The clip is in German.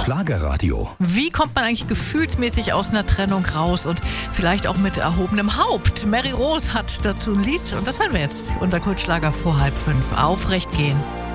Schlagerradio. Wie kommt man eigentlich gefühlsmäßig aus einer Trennung raus und vielleicht auch mit erhobenem Haupt? Mary Rose hat dazu ein Lied und das hören wir jetzt. Unser Kultschlager vor 4:30. Aufrecht gehen.